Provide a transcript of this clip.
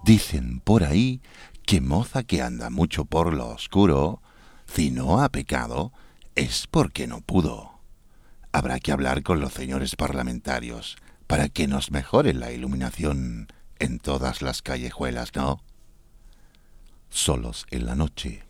Dicen por ahí que moza que anda mucho por lo oscuro, si no ha pecado, es porque no pudo. Habrá que hablar con los señores parlamentarios para que nos mejoren la iluminación en todas las callejuelas, ¿no? Solos en la noche,